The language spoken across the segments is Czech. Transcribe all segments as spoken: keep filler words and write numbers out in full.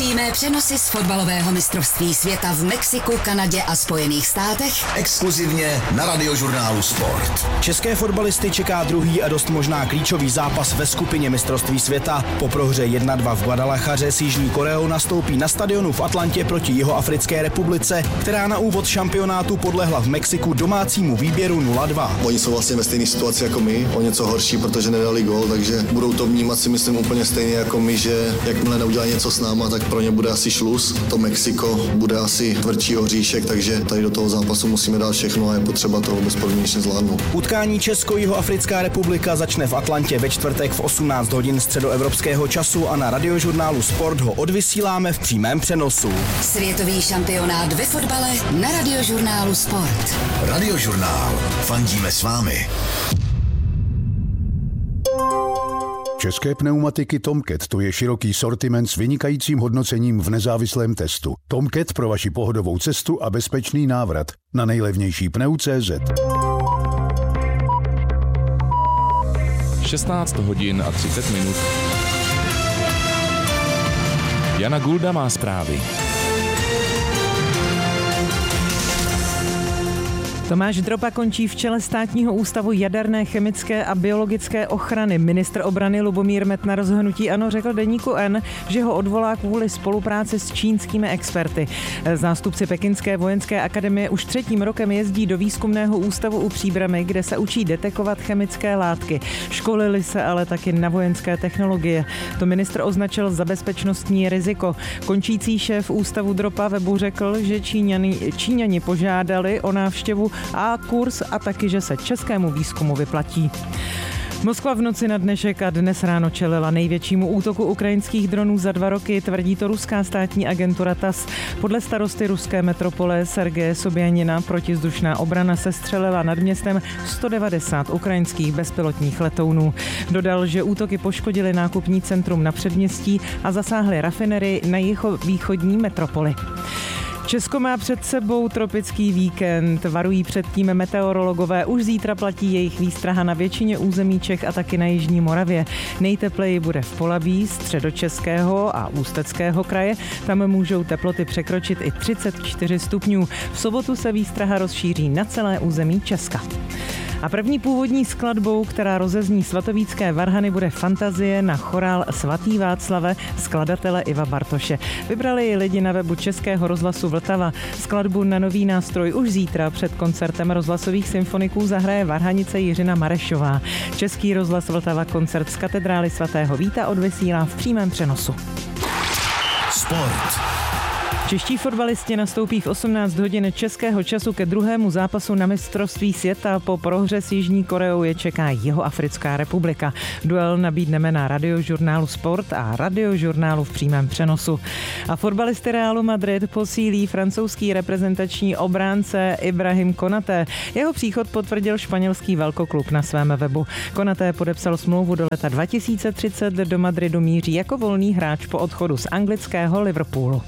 Přímé přenosy z fotbalového mistrovství světa v Mexiku, Kanadě a Spojených státech. Exkluzivně na Radiožurnálu Sport. České fotbalisty čeká druhý a dost možná klíčový zápas ve skupině mistrovství světa. Po prohře jedna dva v Guadalajaře s Jižní Koreou nastoupí na stadionu v Atlantě proti Jihoafrické republice, která na úvod šampionátu podlehla v Mexiku domácímu výběru nula dva. Oni jsou vlastně ve stejné situaci jako my, o něco horší, protože nedali gól, takže budou to vnímat si myslím úplně stejně jako my, že jakmile neudělají něco s náma, tak pro ně bude asi šluz. To Mexiko bude asi tvrdší oříšek, takže tady do toho zápasu musíme dát všechno a je potřeba to bezpodmínečně zvládnout. Utkání Česko-Jihoafrická republika začne v Atlantě ve čtvrtek v osmnáct hodin středoevropského času a na Radiožurnálu Sport ho odvysíláme v přímém přenosu. Světový šampionát ve fotbale na Radiožurnálu Sport. Radiožurnál. Fandíme s vámi. České pneumatiky Tomcat, to je široký sortiment s vynikajícím hodnocením v nezávislém testu. Tomcat pro vaši pohodovou cestu a bezpečný návrat na nejlevnější pneu tečka cé zet. šestnáct hodin a třicet minut. Jana Gulda má zprávy. Tomáš Dropa končí v čele Státního ústavu jaderné, chemické a biologické ochrany. Ministr obrany Lubomír Metnar z hnutí ANO řekl deníku N, že ho odvolá kvůli spolupráci s čínskými experty. Zástupci Pekingské vojenské akademie už třetím rokem jezdí do výzkumného ústavu u Příbrami, kde se učí detekovat chemické látky. Školili se ale taky na vojenské technologie. To ministr označil za bezpečnostní riziko. Končící šéf ústavu Dropa webu řekl, že Číňani, Číňani požádali o návštěvu a kurz a taky, že se českému výzkumu vyplatí. Moskva v noci na dnešek a dnes ráno čelila největšímu útoku ukrajinských dronů za dva roky, tvrdí to ruská státní agentura T A S. Podle starosty ruské metropole Sergeje Sobjanina protivzdušná obrana sestřelila nad městem sto devadesát ukrajinských bezpilotních letounů. Dodal, že útoky poškodily nákupní centrum na předměstí a zasáhly rafinerii na jihovýchodní metropoli. Česko má před sebou tropický víkend, varují před tím meteorologové, už zítra platí jejich výstraha na většině území Čech a taky na jižní Moravě. Nejtepleji bude v Polabí, Středočeského a Ústeckého kraje, tam můžou teploty překročit i třicet čtyři stupňů. V sobotu se výstraha rozšíří na celé území Česka. A první původní skladbou, která rozezní svatovícké varhany, bude Fantazie na chorál Svatý Václave skladatele Iva Bartoše. Vybrali ji lidi na webu Českého rozhlasu Vltava. Skladbu na nový nástroj už zítra před koncertem rozhlasových symfoniků zahraje varhanice Jiřina Marešová. Český rozhlas Vltava koncert z katedrály svatého Víta odvysílá v přímém přenosu. Sport. Čeští fotbalisti nastoupí v osmnáct hodin českého času ke druhému zápasu na mistrovství světa. Po prohře s Jižní Koreou je čeká Jihoafrická republika. Duel nabídneme na Radiožurnálu Sport a Radiožurnálu v přímém přenosu. A fotbalisty Realu Madrid posílí francouzský reprezentační obránce Ibrahim Konaté. Jeho příchod potvrdil španělský velkoklub na svém webu. Konaté podepsal smlouvu do leta dva tisíce třicet, do Madridu míří jako volný hráč po odchodu z anglického Liverpoolu.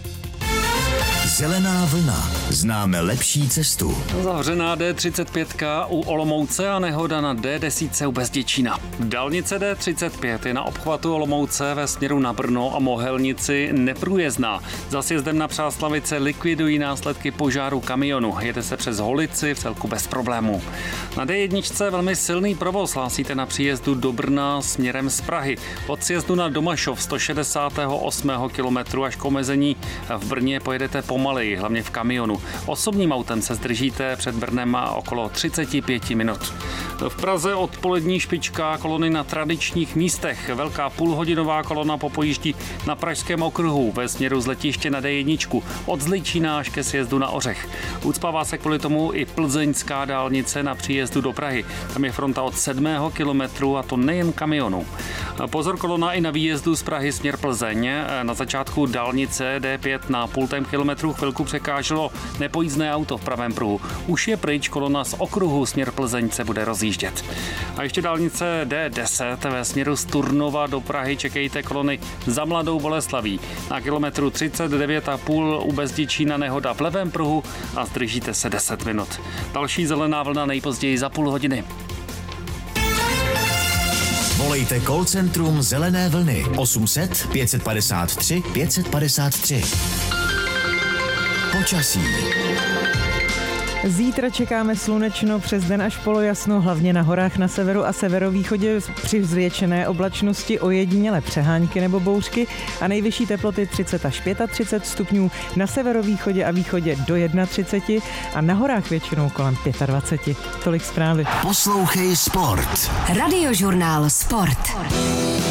Zelená vlna. Známe lepší cestu. Zavřená D třicet pět u Olomouce a nehoda na D deset u Bezděčína. Dálnice D třicet pět je na obchvatu Olomouce ve směru na Brno a Mohelnici neprůjezdná. Za sjezdem na Přáslavice likvidují následky požáru kamionu. Jede se přes Holici v celku bez problémů. Na D jedna velmi silný provoz, hlásíte na příjezdu do Brna směrem z Prahy. Od sjezdu na Domašov sto šedesát osm kilometrů až k omezení v Brně pojedete pomaleji, hlavně v kamionu. Osobním autem se zdržíte před Brnem okolo třicet pět minut. V Praze odpolední špička, kolony na tradičních místech. Velká půlhodinová kolona popojíždí na Pražském okruhu ve směru z letiště na D jedna od Zličína až ke sjezdu na Ořech. Ucpává se kvůli tomu i plzeňská dálnice na příjezdu do Prahy. Tam je fronta od sedmého kilometru a to nejen kamionů. Pozor, kolona i na výjezdu z Prahy směr Plzeň. Na začátku dálnice D pět na půltém kilometru chvilku překáželo nepojízdné auto v pravém pruhu. Už je pryč, kolona z okruhu směr Plzeň se bude rozjíždět. A ještě dálnice D deset ve směru z Turnova do Prahy čekejte kolony za Mladou Boleslaví. Na kilometru třicet devět a půl u Bezděčína nehoda v levém pruhu a zdržíte se deset minut. Další zelená vlna nejpozději za půl hodiny. Volejte call centrum Zelené vlny osm set pět padesát tři pět padesát tři. Počasí. Zítra čekáme slunečno přes den až polojasno, hlavně na horách na severu a severovýchodě při zvětšené oblačnosti ojedinělé přehánky nebo bouřky a nejvyšší teploty třicet až třicet pět stupňů, na severovýchodě a východě do třicet jedna a na horách většinou kolem dvacet pět. Tolik zprávy. Poslouchej Sport. Radiožurnál Sport.